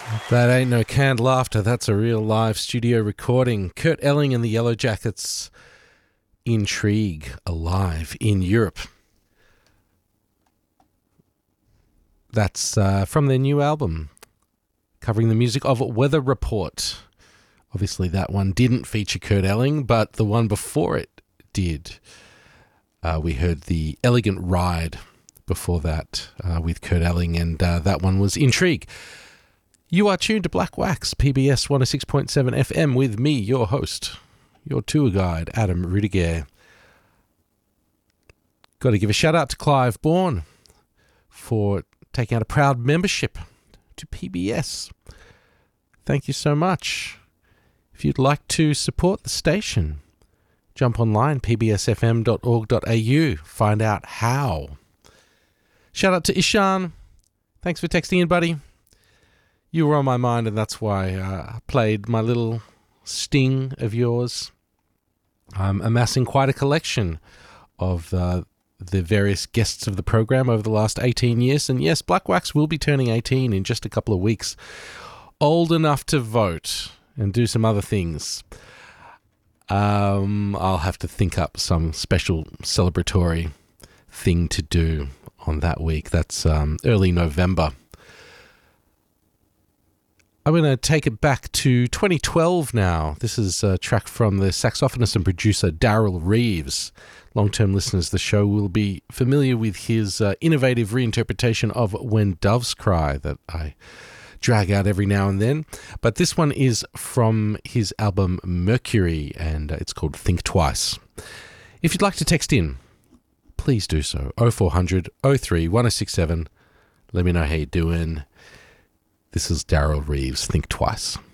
That ain't no canned laughter. That's a real live studio recording. Kurt Elling and the Yellow Jackets, Intrigue, alive in Europe. That's from their new album, covering the music of Weather Report. Obviously, that one didn't feature Kurt Elling, but the one before it did. We heard The Elegant Ride before that with Kurt Elling, and that one was Intrigue. You are tuned to Black Wax, PBS 106.7 FM, with me, your host, your tour guide, Adam Rudiger. Got to give a shout out to Clive Bourne for taking out a proud membership to PBS. Thank you so much. If you'd like to support the station, jump online, pbsfm.org.au, find out how. Shout out to Ishan. Thanks for texting in, buddy. You were on my mind, and that's why I played my little sting of yours. I'm amassing quite a collection of the various guests of the program over the last 18 years. And yes, Black Wax will be turning 18 in just a couple of weeks. Old enough to vote and do some other things. I'll have to think up some special celebratory thing to do on that week. That's early November. I'm going to take it back to 2012 now. This is a track from the saxophonist and producer Daryl Reeves. Long-term listeners to the show will be familiar with his innovative reinterpretation of When Doves Cry that I drag out every now and then. But this one is from his album Mercury, and it's called Think Twice. If you'd like to text in, please do so. 0400 03 1067. Let me know how you're doing. This is Daryl Reeves, Think Twice.